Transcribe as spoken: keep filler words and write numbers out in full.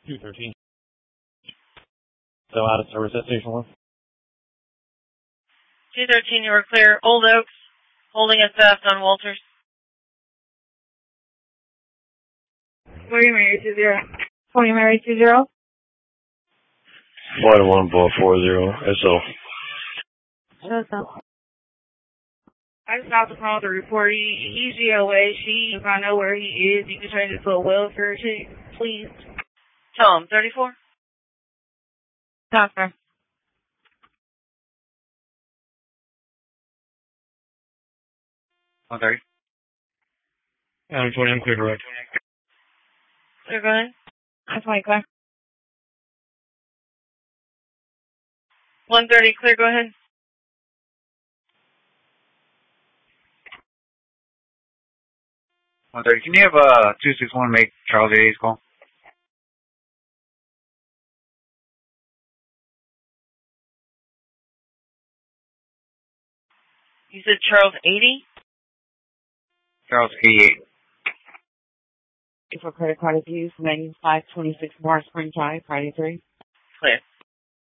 two thirteen. So out of service at station one. two thirteen, you were clear. Old Oaks, holding us fast on Walters. William Mary two zero. William Mary two zero. Flight one ball four zero S O. S O. I just got the call to report. He, he's G O A. She, if I know where he is, you can change it to a welfare check, please. Tell him, thirty-four. Copper. one thirty. Adam twenty, I'm clear direct. Clear, go ahead. That's my clear. one thirty, clear, go ahead. one thirty. Can you have uh, two six one make Charles eighty's call? You said Charles eighty? Charles eighty-eight. For credit card abuse, menu five twenty-six Bar Spring Drive, Friday three. Clear.